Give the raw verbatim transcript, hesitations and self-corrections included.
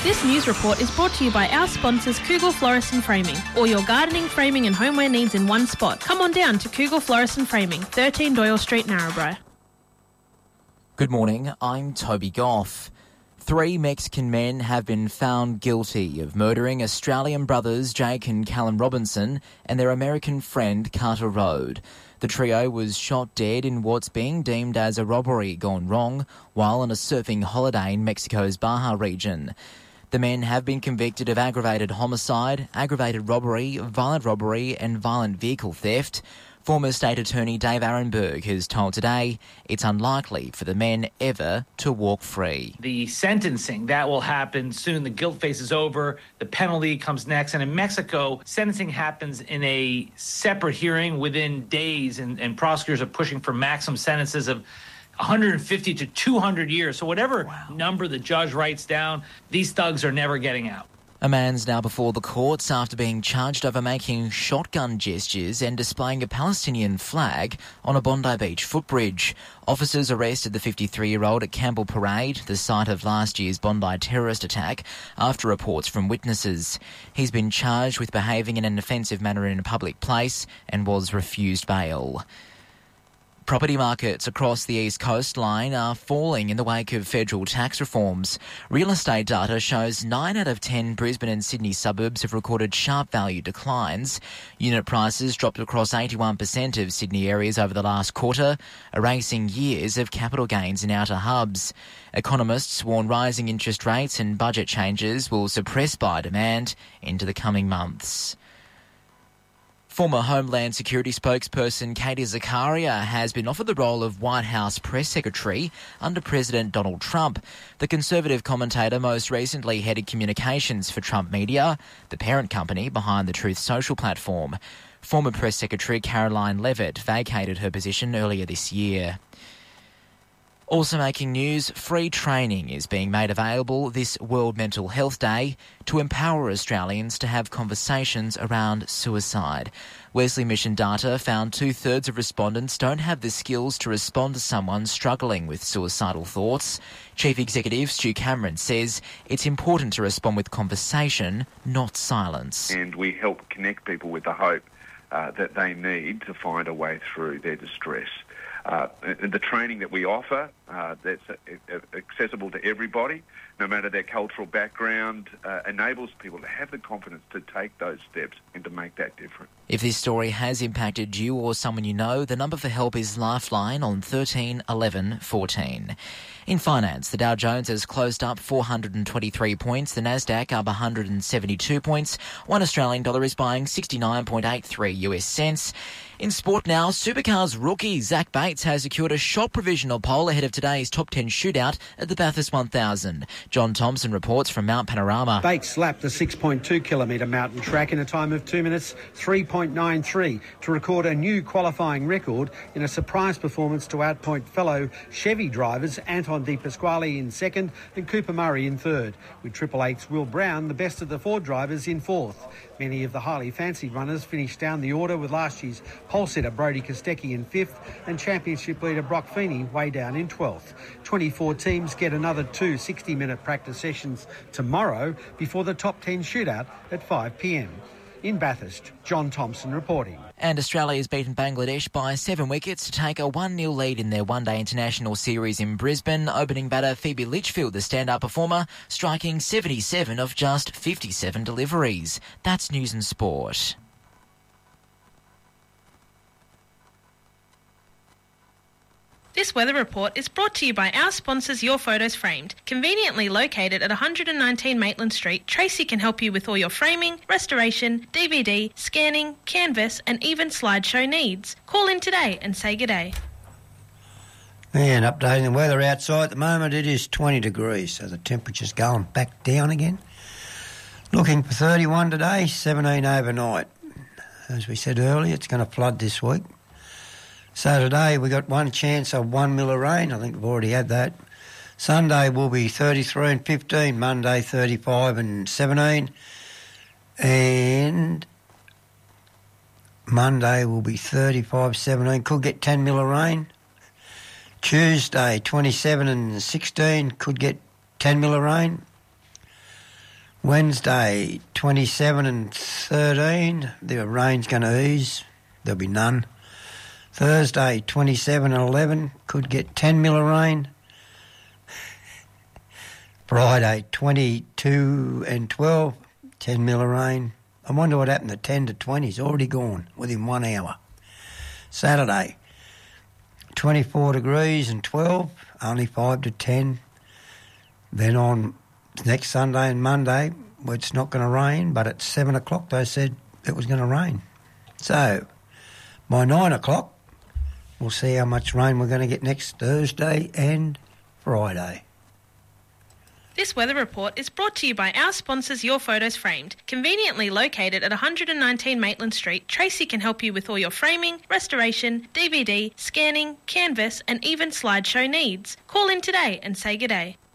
This news report is brought to you by our sponsors Kugel Florist and Framing. All your gardening, framing and homeware needs in one spot. Come on down to Kugel Florist and Framing, thirteen Doyle Street, Narrabri. Good morning, I'm Toby Goff. Three Mexican men have been found guilty of murdering Australian brothers Jake and Callum Robinson and their American friend Carter Road. The trio was shot dead in what's being deemed as a robbery gone wrong while on a surfing holiday in Mexico's Baja region. The men have been convicted of aggravated homicide, aggravated robbery, violent robbery and violent vehicle theft. Former State Attorney Dave Arenberg has told Today it's unlikely for the men ever to walk free. The sentencing, that will happen soon. The guilt phase is over. The penalty comes next. And in Mexico, sentencing happens in a separate hearing within days, and, and prosecutors are pushing for maximum sentences of one hundred fifty to two hundred years. So whatever wow. number the judge writes down, these thugs are never getting out. A man's now before the courts after being charged over making shotgun gestures and displaying a Palestinian flag on a Bondi Beach footbridge. Officers arrested the fifty-three-year-old at Campbell Parade, the site of last year's Bondi terrorist attack, after reports from witnesses. He's been charged with behaving in an offensive manner in a public place and was refused bail. Property markets across the East Coastline are falling in the wake of federal tax reforms. Real estate data shows nine out of ten Brisbane and Sydney suburbs have recorded sharp value declines. Unit prices dropped across eighty-one percent of Sydney areas over the last quarter, erasing years of capital gains in outer hubs. Economists warn rising interest rates and budget changes will suppress buyer demand into the coming months. Former Homeland Security spokesperson Katie Zakaria has been offered the role of White House press secretary under President Donald Trump. The Conservative commentator most recently headed communications for Trump Media, the parent company behind the Truth Social platform. Former press secretary Caroline Levitt vacated her position earlier this year. Also making news, free training is being made available this World Mental Health Day to empower Australians to have conversations around suicide. Wesley Mission data found two-thirds of respondents don't have the skills to respond to someone struggling with suicidal thoughts. Chief Executive Stu Cameron says it's important to respond with conversation, not silence. And we help connect people with the hope uh, that they need to find a way through their distress. Uh, the training that we offer, uh, that's uh, accessible to everybody, no matter their cultural background, uh, enables people to have the confidence to take those steps and to make that difference. If this story has impacted you or someone you know, the number for help is Lifeline on thirteen eleven fourteen. In finance, the Dow Jones has closed up four hundred twenty-three points, the Nasdaq up one hundred seventy-two points, one Australian dollar is buying sixty-nine point eight three US cents. In sport now, Supercars rookie Zach Bates has secured a shot provisional pole ahead of today's top ten shootout at the Bathurst one thousand. John Thompson reports from Mount Panorama. Bates lapped the six point two kilometre mountain track in a time of two minutes three point nine three to record a new qualifying record in a surprise performance to outpoint fellow Chevy drivers Anton De Pasquale in second and Cooper Murray in third, with Triple Eight's Will Brown the best of the Ford drivers in fourth. Many of the highly fancied runners finished down the order, with last year's pole sitter Brody Kostecki in fifth and championship leader Brock Feeney way down in twelfth. twenty-four teams get another two sixty-minute practice sessions tomorrow before the top ten shootout at five p.m. In Bathurst, John Thompson reporting. And Australia has beaten Bangladesh by seven wickets to take a one nil lead in their one-day international series in Brisbane. Opening batter Phoebe Litchfield, the standout performer, striking seventy-seven of just fifty-seven deliveries. That's News and Sport. This weather report is brought to you by our sponsors Your Photos Framed. Conveniently located at one hundred nineteen Maitland Street, Tracy can help you with all your framing, restoration, D V D, scanning, canvas and even slideshow needs. Call in today and say good day. And updating the weather outside at the moment, it is twenty degrees, so the temperature's going back down again. Looking for thirty-one today, seventeen overnight. As we said earlier, it's going to flood this week. So today we got one chance of one mil of rain. I think we've already had that. Sunday will be thirty-three and fifteen. Monday thirty-five and seventeen. And Monday will be thirty-five, seventeen. Could get ten mil of rain. Tuesday twenty-seven and sixteen. Could get ten mil of rain. Wednesday, twenty-seven and thirteen, the rain's going to ease. There'll be none. Thursday, twenty-seven and eleven, could get ten mil of rain. Friday, twenty-two and twelve, ten mil of rain. I wonder what happened to ten to twenty. It's already gone within one hour. Saturday, twenty-four degrees and twelve, only five to ten. Then on next Sunday and Monday, well, it's not going to rain, but at seven o'clock they said it was going to rain. So by nine o'clock, we'll see how much rain we're going to get next Thursday and Friday. This weather report is brought to you by our sponsors Your Photos Framed. Conveniently located at one nineteen Maitland Street, Tracy can help you with all your framing, restoration, D V D, scanning, canvas and even slideshow needs. Call in today and say good day.